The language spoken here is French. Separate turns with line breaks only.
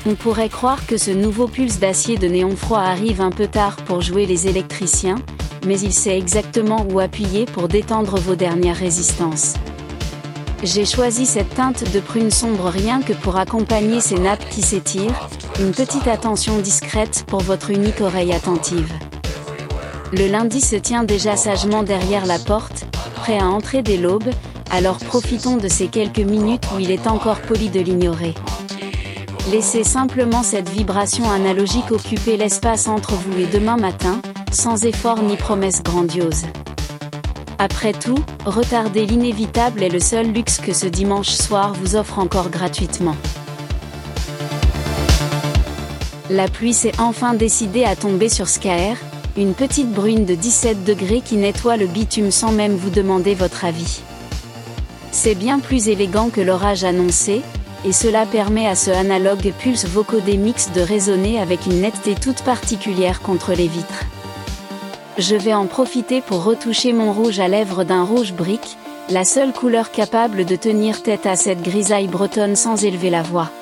On pourrait croire que ce nouveau pulse d'acier de néon froid arrive un peu tard pour jouer les électriciens, mais il sait exactement où appuyer pour détendre vos dernières résistances. J'ai choisi cette teinte de prune sombre rien que pour accompagner ces nappes qui s'étirent, une petite attention discrète pour votre unique oreille attentive. Le lundi se tient déjà sagement derrière la porte, prêt à entrer dès l'aube, alors profitons de ces quelques minutes où il est encore poli de l'ignorer. Laissez simplement cette vibration analogique occuper l'espace entre vous et demain matin, sans effort ni promesse grandiose. Après tout, retarder l'inévitable est le seul luxe que ce dimanche soir vous offre encore gratuitement. La pluie s'est enfin décidée à tomber sur Skaer, une petite bruine de 17 degrés qui nettoie le bitume sans même vous demander votre avis. C'est bien plus élégant que l'orage annoncé, et cela permet à ce analogue pulse vocodé mix de résonner avec une netteté toute particulière contre les vitres. Je vais en profiter pour retoucher mon rouge à lèvres d'un rouge brique, la seule couleur capable de tenir tête à cette grisaille bretonne sans élever la voix.